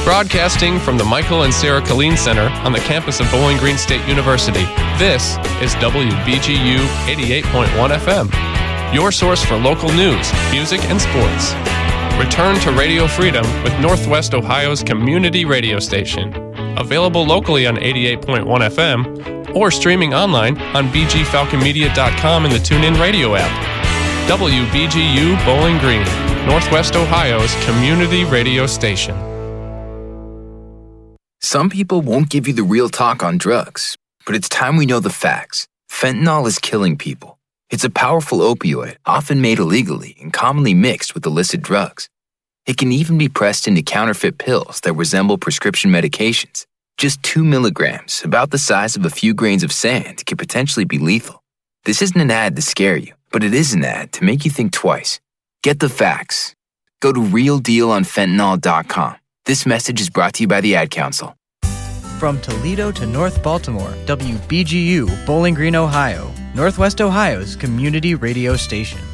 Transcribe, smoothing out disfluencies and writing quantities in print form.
Broadcasting from the Michael and Sarah Killeen Center on the campus of Bowling Green State University, this is WBGU 88.1 FM, your source for local news, music, and sports. Return to Radio Freedom with Northwest Ohio's community radio station. Available locally on 88.1 FM or streaming online on bgfalconmedia.com and the TuneIn Radio app. WBGU Bowling Green, Northwest Ohio's community radio station. Some people won't give you the real talk on drugs, but it's time we know the facts. Fentanyl is killing people. It's a powerful opioid, often made illegally and commonly mixed with illicit drugs. It can even be pressed into counterfeit pills that resemble prescription medications. Just 2 milligrams, about the size of a few grains of sand, could potentially be lethal. This isn't an ad to scare you, but it is an ad to make you think twice. Get the facts. Go to realdealonfentanyl.com. This message is brought to you by the Ad Council. From Toledo to North Baltimore, WBGU Bowling Green, Ohio, Northwest Ohio's community radio station.